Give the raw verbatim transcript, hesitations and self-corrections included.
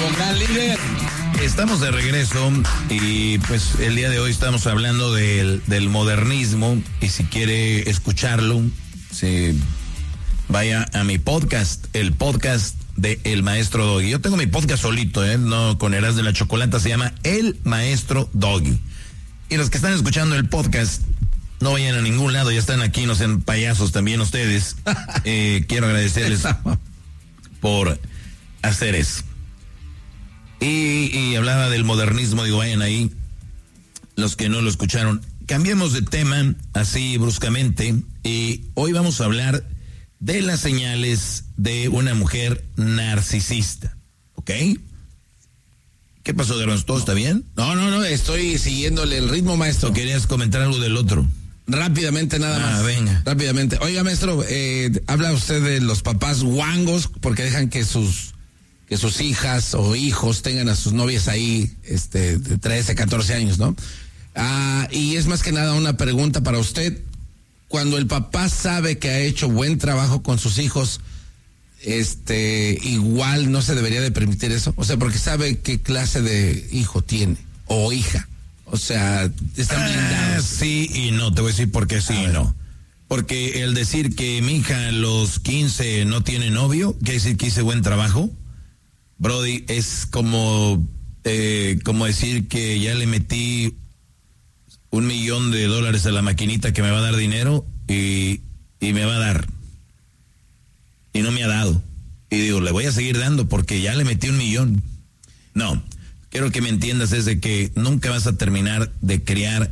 vocal líder. Estamos de regreso y pues el día de hoy estamos hablando del, del modernismo y si quiere escucharlo, se vaya a mi podcast, el podcast de El Maestro Doggy. Yo tengo mi podcast solito, ¿eh? No con Eras de la Chocolata, se llama El Maestro Doggy. Y los que están escuchando el podcast, no vayan a ningún lado, ya están aquí, no sean payasos también ustedes. Eh, quiero agradecerles por hacer eso. Y, y hablaba del modernismo, digo, vayan ahí, los que no lo escucharon. Cambiemos de tema así bruscamente y hoy vamos a hablar de las señales de una mujer narcisista, ¿ok? ¿Qué pasó, Garbanzo? ¿Todo está bien? No, no, no, estoy siguiéndole el ritmo, maestro. ¿O querías comentar algo del otro? Rápidamente, nada ah, más. venga. Rápidamente. Oiga, maestro, eh, habla usted de los papás guangos porque dejan que sus que sus hijas o hijos tengan a sus novias ahí, este, de trece, catorce años, ¿no? Ah, y es más que nada una pregunta para usted. Cuando el papá sabe que ha hecho buen trabajo con sus hijos, este, igual no se debería de permitir eso. O sea, porque sabe qué clase de hijo tiene o hija. O sea, están blindados. Ah, sí y no, te voy a decir por qué sí y no. Porque el decir que mi hija a los quince no tiene novio, quiere decir que hice buen trabajo. Brody, es como, eh, como decir que ya le metí un millón de dólares a la maquinita que me va a dar dinero y, y me va a dar. Y no me ha dado. Y digo, le voy a seguir dando porque ya le metí un millón. No, quiero que me entiendas es de que nunca vas a terminar de criar